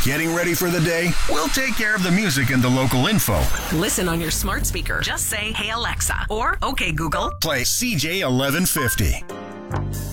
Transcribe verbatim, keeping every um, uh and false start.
Getting ready for the day? We'll take care of the music and the local info. Listen on your smart speaker. Just say, "Hey Alexa," or "Okay Google, Play C J eleven fifty.